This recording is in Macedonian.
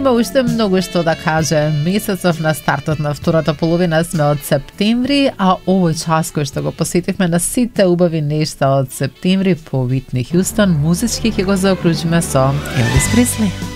има уште многу што да кажем. Месецов на стартот на втората половина сме од септември, а овој час кој што го посветивме на сите убави нешта од септември по Уитни Хјустон, музички ќе го заокружиме со Елвис Пресли.